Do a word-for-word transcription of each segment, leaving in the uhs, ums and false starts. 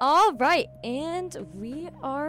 All right, and we are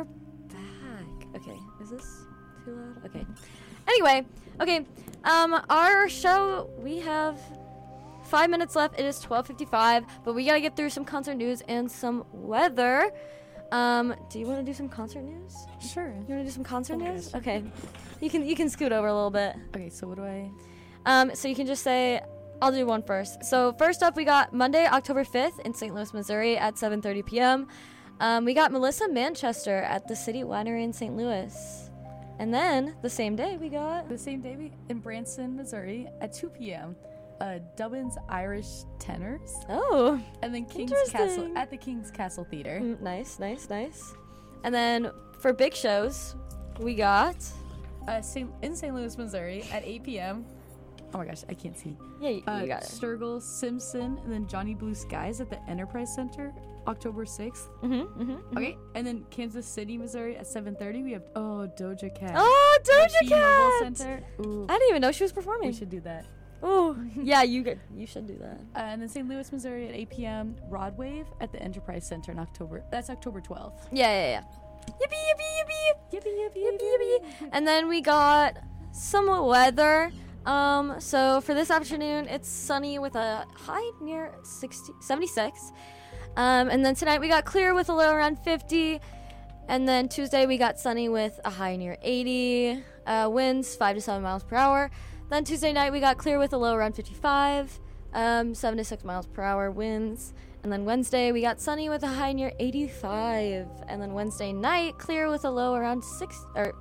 back. Okay, is this too loud? Okay. Anyway, okay, um, our show, we have five minutes left. It is twelve fifty-five, but we gotta get through some concert news and some weather. Um, do you want to do some concert news? Sure. You want to do some concert Oh my news? gosh. Okay. You can you can scoot over a little bit. Okay, so what do I... Um, so you can just say, I'll do one first. So first up, we got Monday, October fifth in Saint Louis, Missouri at seven thirty p.m. Um, we got Melissa Manchester at the City Winery in Saint Louis. And then the same day, we got... The same day we, in Branson, Missouri at two p.m. Uh, Dubbin's Irish Tenors. Oh, And then King's Interesting. Castle at the King's Castle Theater. mm, nice, nice, nice. And then for big shows, we got... Uh, Saint in Saint Louis, Missouri at eight p.m. Oh my gosh, I can't see. Yeah, you, Uh, you got it. Sturgill, Simpson, and then Johnny Blue Skies at the Enterprise Center, October sixth. Mm-hmm, mm-hmm. Okay, and then Kansas City, Missouri at seven thirty. We have oh Doja Cat. Oh, at Doja T-Mobile Cat! Center. Ooh, I didn't even know she was performing. we should do that. Oh, yeah, you could, you should do that. Uh, and then Saint Louis, Missouri at eight p.m. Rod Wave at the Enterprise Center in October. That's October twelfth. Yeah, yeah, yeah. Yippee, yippee, yippee. Yippee, yippee, Yippee, yippee. And then we got some weather. Um, so for this afternoon, it's sunny with a high near sixty, seventy-six. Um, and then tonight we got clear with a low around fifty. And then Tuesday we got sunny with a high near eighty. Uh, winds five to seven miles per hour. Then Tuesday night we got clear with a low around fifty-five. Um, seven to six miles per hour winds. And then Wednesday we got sunny with a high near eighty-five. And then Wednesday night clear with a low around six or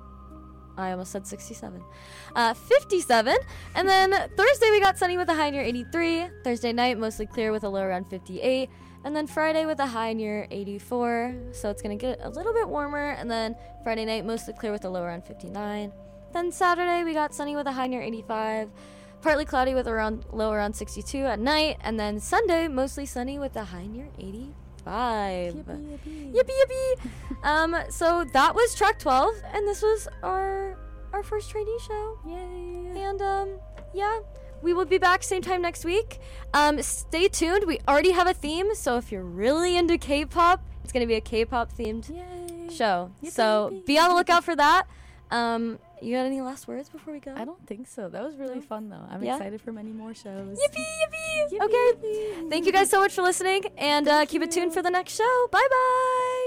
I almost said sixty-seven. Uh, fifty-seven. And then Thursday we got sunny with a high near eighty-three. Thursday night mostly clear with a low around fifty-eight. And then Friday with a high near eighty-four. So it's going to get a little bit warmer. And then Friday night mostly clear with a low around fifty-nine. Then Saturday we got sunny with a high near eighty-five. Partly cloudy with around low around sixty-two at night. And then Sunday mostly sunny with a high near eighty-five. Yippee, yippee. Yippee yippee! um, so that was track twelve, and this was our our first trainee show. Yay! And um, yeah, we will be back same time next week. Um, stay tuned. We already have a theme, so if you're really into K-pop, it's gonna be a K-pop themed Yay! show. Yippee, so yippee. be on the lookout for that. Um, you got any last words before we go? I don't think so. That was really No? fun, though. I'm Yeah? excited for many more shows. Yippee yippee! Yippee, Okay. yippee. Thank you guys so much for listening, and uh, Thank keep it tuned you. for the next show. Bye bye.